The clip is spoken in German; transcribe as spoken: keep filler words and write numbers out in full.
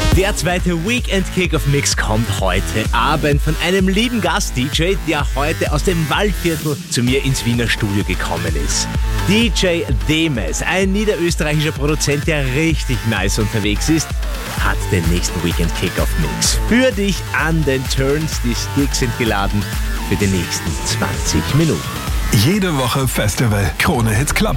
Der zweite Weekend Kickoff Mix kommt heute Abend von einem lieben Gast-D J, der heute aus dem Waldviertel zu mir ins Wiener Studio gekommen ist. D J Demes, ein niederösterreichischer Produzent, der richtig nice unterwegs ist, hat den nächsten Weekend Kickoff Mix für dich an den Turns. Die Sticks sind geladen für die nächsten zwanzig Minuten. Jede Woche Festival Krone Hits Club.